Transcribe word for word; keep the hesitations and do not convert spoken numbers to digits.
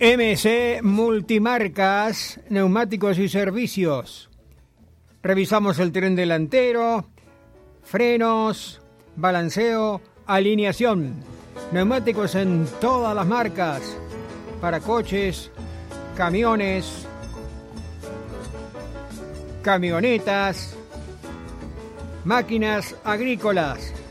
M C Multimarcas, neumáticos y servicios. Revisamos el tren delantero, frenos, balanceo, alineación. Neumáticos en todas las marcas, para coches, camiones, camionetas, máquinas agrícolas.